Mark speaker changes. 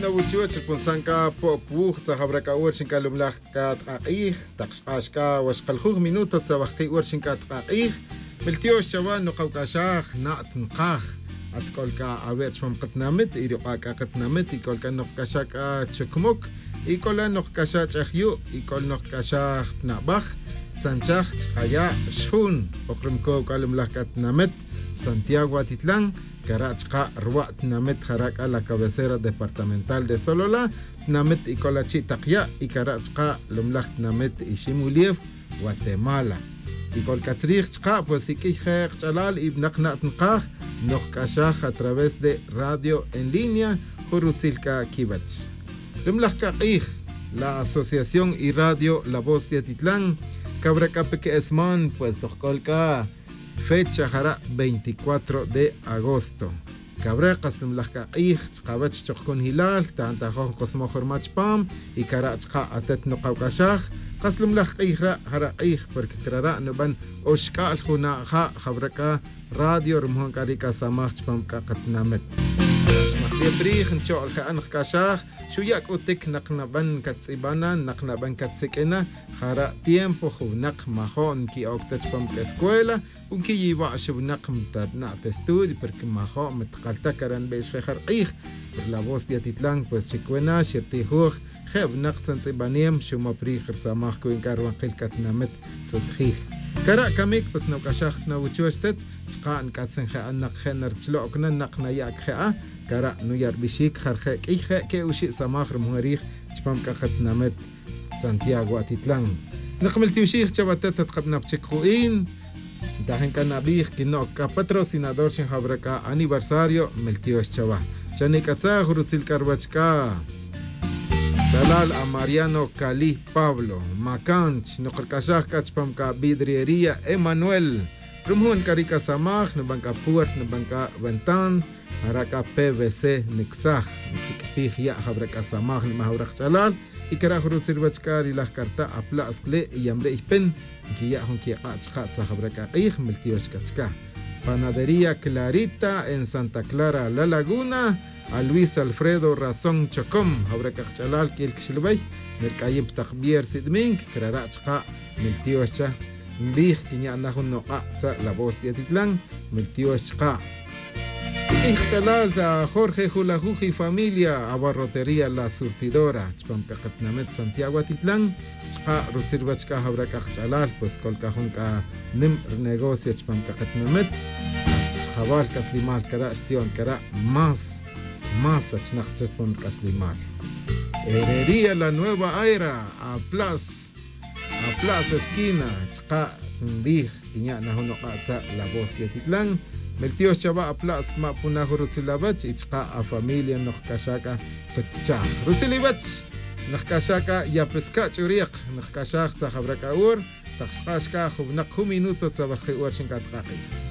Speaker 1: na wuchuach punsanka po puch sa habraka urshin kalumlach kat aqih taqshashka washqalkhug minuto tsawaqti urshin kat aqih miltiosh chawan no qawkashah na'tnqah atkolka awet from qatnamit iriqaka qatnamit ikolka noqkashaka chukmuk ikola noqkasha chahyu ikol noqkasha nabakh sanchah tsaya shun oqrimko kalumlach katnamit Santiago Atitlán Carachka Ruat Namet Jaraka la cabecera departamental de Solola Namet y Colachi Takya y Carachka Lumlach Namet y Shimuliev Guatemala y Colcatrichka pues y Kijer Chalal y Bnaknatnkaj Nokashaj a través de radio en línea Jurutzilka Kibach Lumlach Kaj la asociación y radio La Voz de Atitlán Cabracapeque Esman pues Okolka fecha jara 24 de agosto. Cabra qasm lahka ih qabach chokon hilal tanta khon qosmo khormach pam y karachqa atat no qawkashah qasm lah qihra jara ih porque krara nuban oshkal khuna kha khabraka radio rumhon karika samach pam qatnamet. Makhbrih nchol kha an qashah shuyak utik naqnaban katsibana naqnaban katsikena jara tiempo khunaq mahon ki oktach pam escuela unki yiwa shubnaq mtadna estudio porque maho metqalta karan besh kharqih por la voz de Atitlán pues chikwena shirtihuj khab naqsan tsibaniem shuma pri khirsamah ko inkarwan qilkatnamet tsudkhil kara kamik pues no kashakh na wuchwastet qan katsen kha anaq khanar chlokna naqna yak kha kara no yar bishik kharkha qih ke ushi samah muharikh chpam qatnamet Santiago Atitlán naqmel tiushikh chabatat tqabna bchikhuin Dajen Canabij, Kinoka, patrocinador sin Jabraca, aniversario, Meltíos Chava. Chanicatza, Jurutzil Carbachka. Chalal a Mariano Cali Pablo. Macanch, Nocarcashach, Cachpamca, Vidriería, Emanuel. Rumhun Carica Samaj, Nubanca Puert, Nubanca Ventan, Araca PVC, Nixaj, Sikpijia, Jabraca Samaj, Mahaurach Chalal. Y que Jurutzil Bachkar y las cartas a Plascle y Yamre Pen. Que ya honki achqa sahabraka qih miltios kachka Panadería Clarita en Santa Clara La Laguna a Luis Alfredo Razón Chocom habraka chalal kil kshilbay merkayib taqbier sidmink krarachqa miltios cha bih tinya nahun noqa sa La Voz de Atitlán miltios qa Ixtalal a Jorge Julajuji familia abarrotería La Surtidora Chpampaqatnamet Santiago Atitlán Chqa Rutsirbachka Habraka Chalal pues kolkajunka nim negocio Chpampaqatnamet Jabal Kaslimal Kara Stion Kara más Achnachchpam Kaslimal Herrería La Nueva Era a Plaza Esquina Chqa Bih Tiña Nahuno La Voz de Atitlán Meltios Chava a Plaza Mapuna Rutzilabach Ichqa a familia Nohkashaka Petcha Rutzilibach Nohkashaka ya pesca churiq Nohkashak Sahabraka Ur Taqshqashka Khubnaq 2 minutos Sabakhi Urshinkat Qaqi